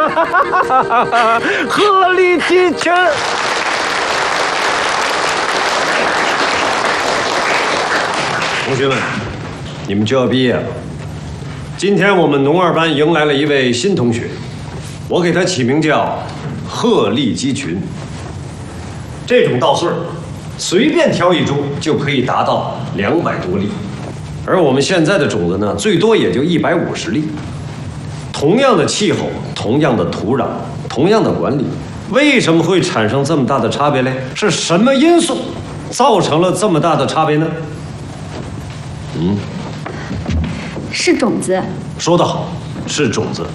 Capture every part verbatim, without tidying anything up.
鹤立鸡群。同学们，你们就要毕业了。今天我们农二班迎来了一位新同学，我给他起名叫鹤立鸡群。这种稻穗儿，随便挑一株就可以达到两百多粒，而我们现在的种子呢，最多也就一百五十粒。同样的气候，同样的土壤，同样的管理，为什么会产生这么大的差别嘞？是什么因素造成了这么大的差别呢？嗯， 是种子。 说得好，是种子。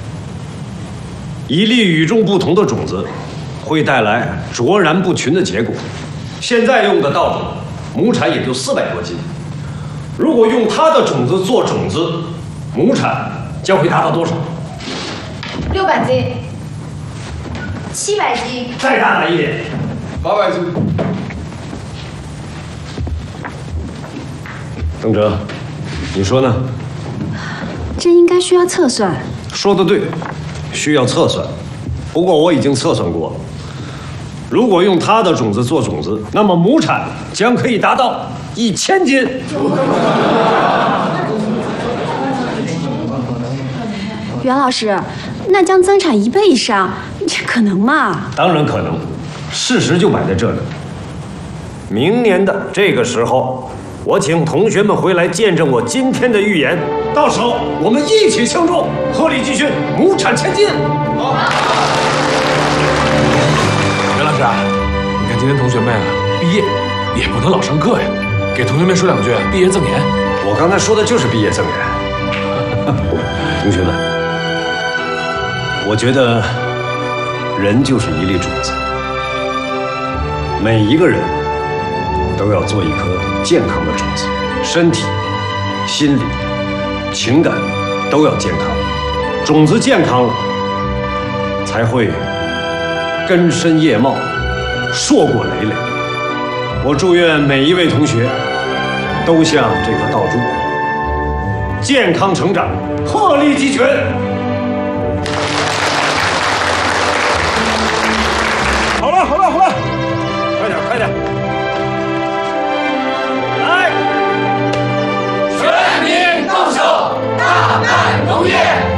一粒与众不同的种子，会带来卓然不群的结果。现在用的稻种，亩产也就四百多斤。如果用它的种子做种子，亩产将会达到多少？ 六百斤，七百斤， 再大胆一点， 八百斤。 邓哲，你说呢？ 这应该需要测算。 说得对，需要测算。不过我已经测算过了，如果用它的种子做种子，那么亩产将可以达到一千斤。 袁老师，那将增产一倍以上，这可能吗？ 当然可能，事实就摆在这里。明年的这个时候，我请同学们回来见证我今天的预言，到时候我们一起庆祝鹤立鸡群，亩产千斤。好。 袁老师啊，你看今天同学们啊毕业，也不能老上课呀，给同学们说两句毕业赠言。 我刚才说的就是毕业赠言。同学们，我觉得人就是一粒种子，每一个人都要做一颗健康的种子，身体、心理、情感都要健康。种子健康了，才会根深叶茂，硕果累累。我祝愿每一位同学都像这棵稻株，健康成长，鹤立鸡群。好了，好了，好了，快点，快点！来， 全民动手，大干农业。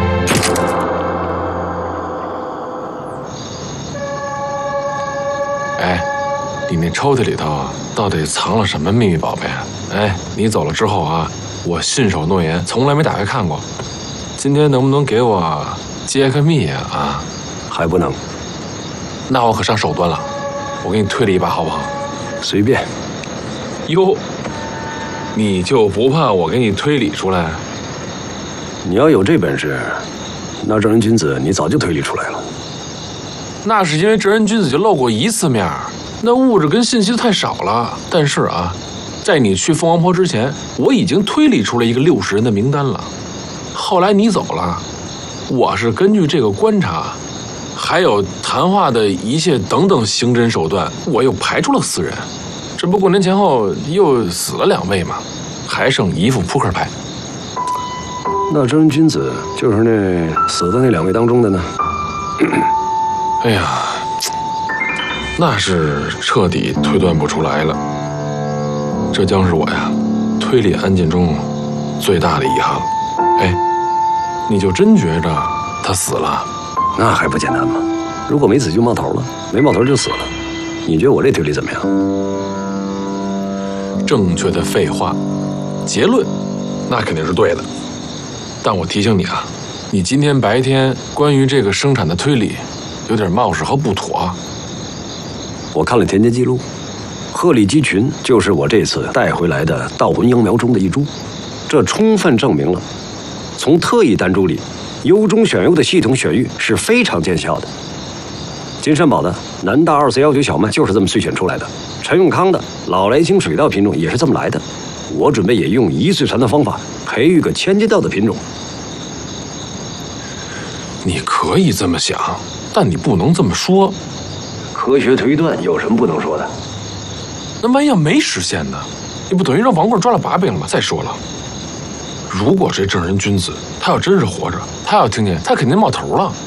哎，你那抽屉里头到底藏了什么秘密宝贝啊？哎，你走了之后啊，我信守诺言，从来没打开看过。今天能不能给我揭个秘呀？啊， 还不能。 那我可上手段了，我给你推了一把，好不好？ 随便。 哟，你就不怕我给你推理出来？ 你要有这本事，那正人君子你早就推理出来了。 那是因为正人君子就露过一次面，那物质跟信息太少了。但是啊，在你去凤凰坡之前，我已经推理出了一个六十人的名单了。后来你走了，我是根据这个观察，还有谈话的一切等等刑侦手段，我又排出了四人。这不过年前后又死了两位嘛，还剩一副扑克牌。 那正人君子就是那死的那两位当中的呢？ 哎呀，那是彻底推断不出来了。这将是我呀推理案件中最大的遗憾了。哎，你就真觉着他死了？ 那还不简单吗？如果没死就冒头了，没冒头就死了。你觉得我这推理怎么样？ 正确的废话，结论那肯定是对的。但我提醒你啊，你今天白天关于这个生产的推理有点冒失和不妥。 我看了田间记录，鹤立鸡群就是我这次带回来的稻魂秧苗中的一株，这充分证明了从特异单株里优中选优的系统选育是非常见效的。金山宝的南大二四幺九小麦就是这么萃选出来的，陈永康的老来青水稻品种也是这么来的。我准备也用一岁传的方法培育个千金稻的品种。 你可以这么想，但你不能这么说。 科学推断有什么不能说的？ 那万一要没实现呢？你不等于让王贵抓了把柄了吗？再说了，如果这正人君子他要真是活着，他要听见，他肯定冒头了。